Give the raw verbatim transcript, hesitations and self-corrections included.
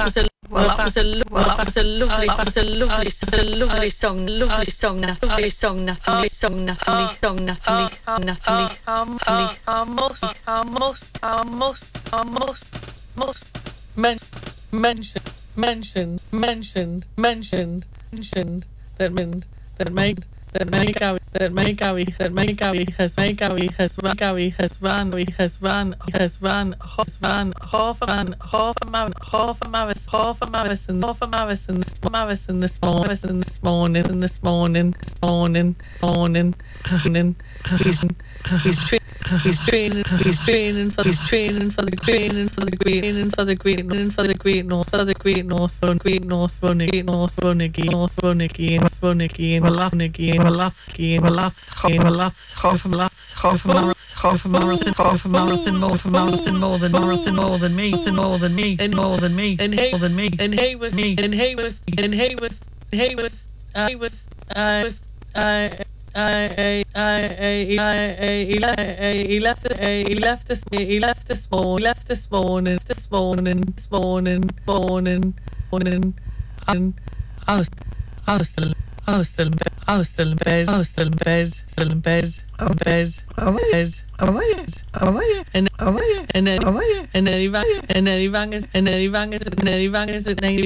was a well, that was a lo- well, that was a lovely, that was a lovely, a lovely song, lovely song, lovely song, Natalie, song, Natalie, song, Natalie, Natalie, Natalie. Almost, almost, almost, almost, most mention, mention, mention, mention, mentioned that men that made. That Megawi, that Megawi, that Megawi has Megawi has Megawi has run, we has run, has run, has run, half a man, half a marathon, half a marathon, half a marathon, half a marathon, marathon this morning, this morning, this morning, this morning, morning, morning, he's he's tra- he's training, he's training for, he's training for the training for the great, training for the great, for the great north, for the great north run, great north run again, north run again, north run again, north run again, run again. Well, last game, well, last, well, last, half a last, half a marathon, half a marathon, half a marathon, more for marathon, more than marathon, more than me, and more than me, and more than me, and more than me, and he was me, and he was, and he was, he was, he was, I was, I. I, I, I, I, he left, he left, he left this, he left this morning, left this morning, this morning, this morning, morning, morning, and I was, I was still, I was still in bed, I was still in bed, I was still in bed, still in bed, oh, bed, oh, bed, oh, yeah, oh, yeah, and, oh, yeah, and then, oh, yeah, and then he rang, and then he rang us, and then he rang us, and then he rang us, and then he